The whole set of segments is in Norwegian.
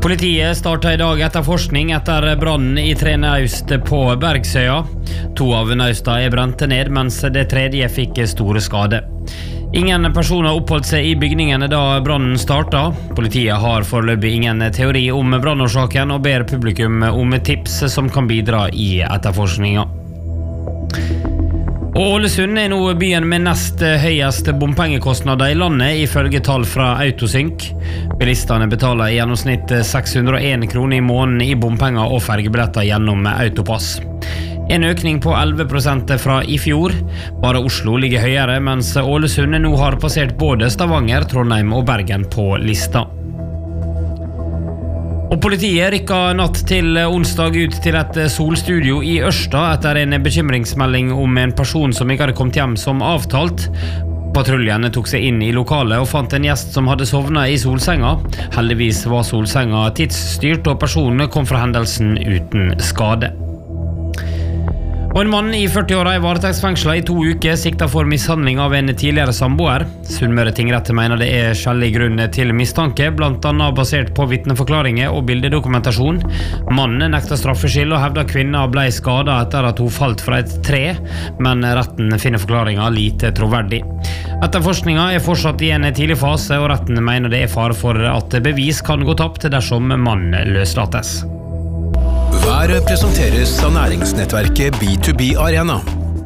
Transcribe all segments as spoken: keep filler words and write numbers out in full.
Politiet startet i dag etterforskning etter brannen i tre naust på Bergsøya. To av nausta er brente ned, mens det tredje fikk store skade. Ingen personer oppholdt seg i bygningene da brannen startet. Politiet har foreløpig ingen teori om brannårsaken og ber publikum om tips som kan bidra i etterforskninga. Ålesund er nå byen med nest høyest bompengekostnader i landet, ifølge tall fra Autosynk. Bilistene betaler i gjennomsnitt seks hundre og en kroner i måneden i bompenger og fergebilletter gjennom Autopass. En økning på elleve prosent fra i fjor. Bare Oslo ligger høyere, mens Ålesund nå har passert både Stavanger, Trondheim og Bergen på lista. Og politiet rykket natt til onsdag ut til et solstudio i Ørsta etter en bekymringsmelding om en person som ikke hadde kommet hjem som avtalt. Patruljene tok seg inn i lokalet og fant en gjest som hadde sovnet i solsenga. Heldigvis var solsenga tidsstyrt, og personen kom fra hendelsen uten skade. Og en mann i førti-åra er varetektsfengslet i to uker, siktet for mishandling av en tidligere samboer. Sunnmøre tingrett mener det er skjellig grunn til mistanke, blant annet basert på vitneforklaringer og bildedokumentasjon. Mannen nekter straffskyld og hevder kvinna ble skadet etter at hun falt fra et tre, men retten finner forklaringen lite troverdig. Etterforskningen er fortsatt i en tidlig fase, og retten mener det er fare for at bevis kan gå tapt dersom mannen løslates. Været presenteres av næringsnettverket B to B Arena.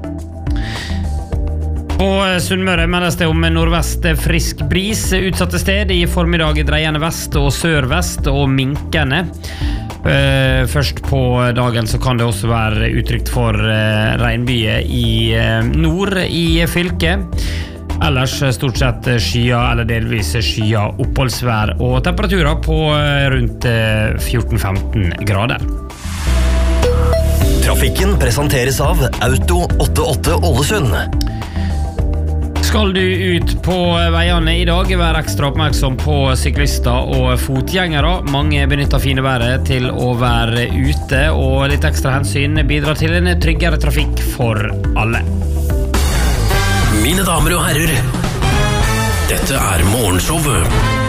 På Sunnmøre meldes det om nordvest frisk bris utsatte sted. I formiddag dreiende vest og sørvest og minkende. Først på dagen så kan det også være utrygt for regnbyger i nord i fylket. Ellers stort sett skya eller delvis skya oppholdsvær og temperaturer på rundt fjorten til femten grader. Trafikken presenteres av Auto åttiåtte Ålesund. Skal du ut på veiene i dag, vær ekstra oppmerksom på syklister og fotgjengere. Mange benytter fine været til å være ute, og litt ekstra hensyn bidrar til en tryggere trafikk for alle. Mine damer og herrer, dette er Morgenshowet